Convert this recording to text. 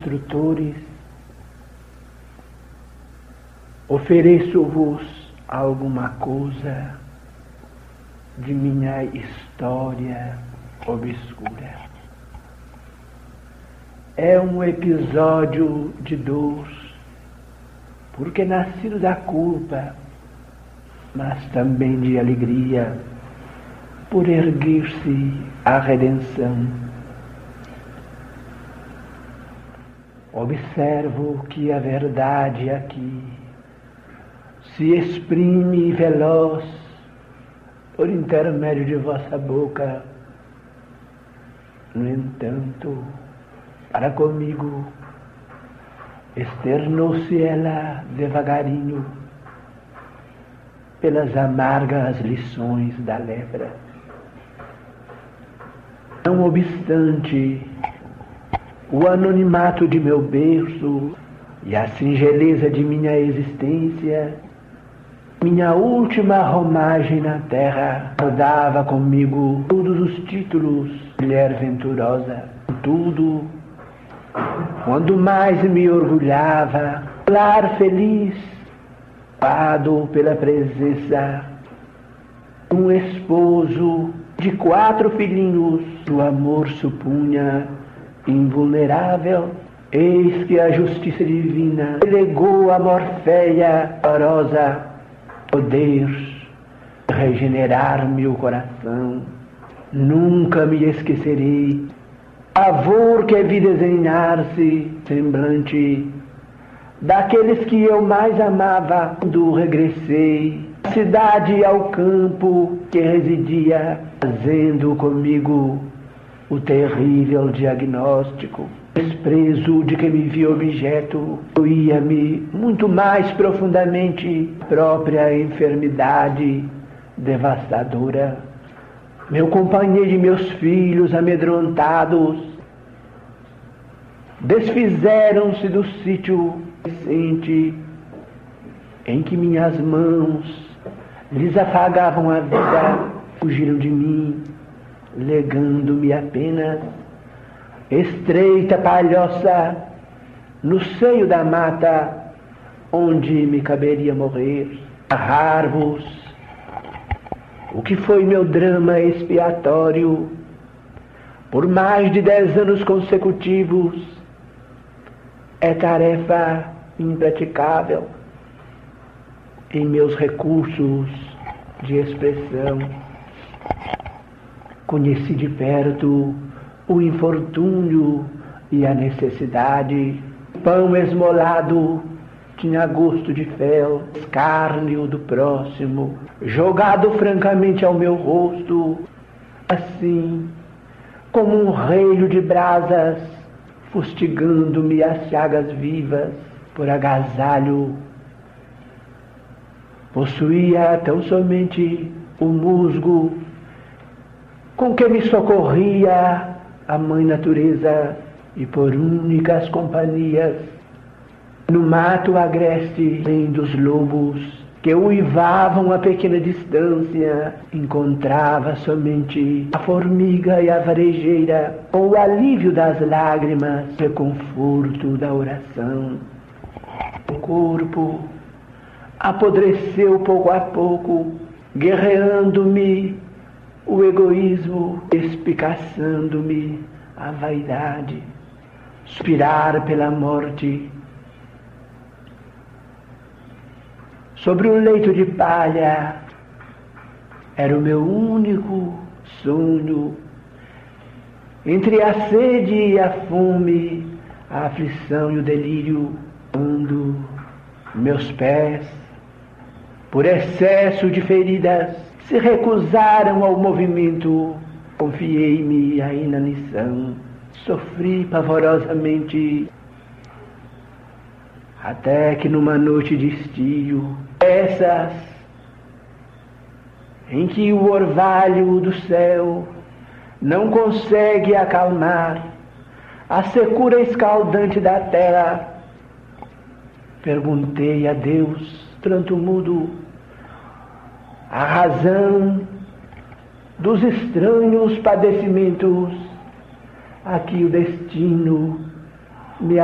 instrutores, ofereço-vos alguma coisa de minha história obscura. É um episódio de dor, porque nascido da culpa, mas também de alegria, por erguer-se a redenção. Observo que a verdade aqui se exprime veloz por intermédio de vossa boca. No entanto, para comigo, externou-se ela devagarinho pelas amargas lições da lepra. Não obstante, o anonimato de meu berço e a singeleza de minha existência, minha última romagem na terra, rodava comigo todos os títulos, mulher venturosa. Tudo, quando mais me orgulhava, lar feliz, ocupado pela presença de um esposo, de 4 filhinhos, o amor supunha invulnerável. Eis que a justiça divina delegou a Morféia amorosa poder regenerar meu coração. Nunca me esquecerei pavor que vi desenhar-se semblante daqueles que eu mais amava quando regressei à cidade e ao campo que residia, fazendo comigo o terrível diagnóstico. Desprezo de que me vi objeto doía-me muito mais profundamente própria enfermidade devastadora. Meu companheiro e meus filhos amedrontados desfizeram-se do sítio recente em que minhas mãos lhes afagavam a vida, fugiram de mim, legando-me apenas estreita palhoça no seio da mata, onde me caberia morrer. Narrar-vos o que foi meu drama expiatório por mais de 10 anos consecutivos é tarefa impraticável em meus recursos de expressão. Conheci de perto o infortúnio e a necessidade. Pão esmolado tinha gosto de fel, escárnio do próximo, jogado francamente ao meu rosto, assim como um relho de brasas, fustigando-me as chagas vivas por agasalho. Possuía tão somente o musgo com que me socorria a mãe natureza, e por únicas companhias no mato agreste, além dos lobos que uivavam a pequena distância, encontrava somente a formiga e a varejeira, com o alívio das lágrimas e o conforto da oração. O corpo apodreceu pouco a pouco, guerreando-me o egoísmo, espicaçando-me a vaidade, suspirar pela morte. Sobre um leito de palha era o meu único sonho, entre a sede e a fome, a aflição e o delírio, quando meus pés, por excesso de feridas, se recusaram ao movimento. Confiei-me à inanição, sofri pavorosamente, até que numa noite de estio, essas em que o orvalho do céu não consegue acalmar a secura escaldante da terra, perguntei a Deus, pranto mudo, a razão dos estranhos padecimentos a que o destino me